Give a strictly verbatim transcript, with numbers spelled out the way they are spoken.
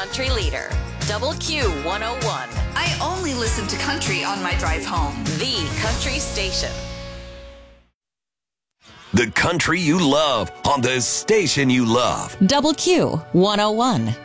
country leader. Double Q one oh one. I only listen to country on my drive home. The country station. The country you love on the station you love. Double Q one oh one.